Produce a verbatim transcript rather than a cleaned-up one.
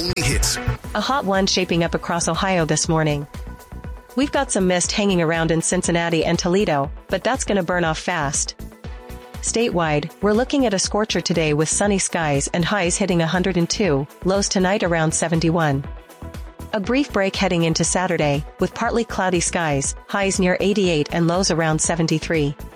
only hits. A hot one shaping up across Ohio this morning. We've got some mist hanging around in Cincinnati and Toledo, but that's gonna burn off fast. Statewide, we're looking at a scorcher today with sunny skies and highs hitting one hundred two, lows tonight around seventy-one. A brief break heading into Saturday, with partly cloudy skies, highs near eighty-eight and lows around seventy-three.